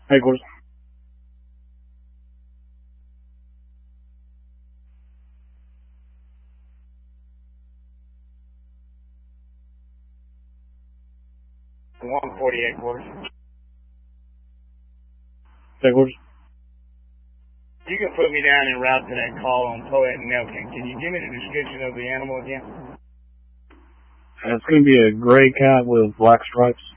Headquarters. $148 quarters. Headquarters. You can put me down en route to that call on Poet and Nelson. Can you give me the description of the animal again? It's going to be a gray cat with black stripes.